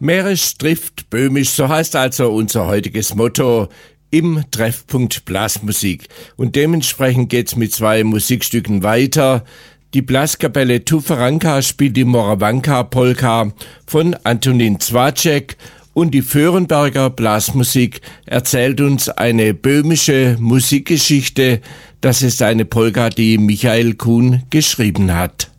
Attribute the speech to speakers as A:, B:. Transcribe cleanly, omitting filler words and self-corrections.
A: Mährisch trifft Böhmisch, so heißt also unser heutiges Motto im Treffpunkt Blasmusik. Und dementsprechend geht's mit zwei Musikstücken weiter. Die Blaskapelle Tuferanka spielt die Moravanka-Polka von Antonin Zwacek und die Föhrenberger Blasmusik erzählt uns eine böhmische Musikgeschichte. Das ist eine Polka, die Michael Kuhn geschrieben hat.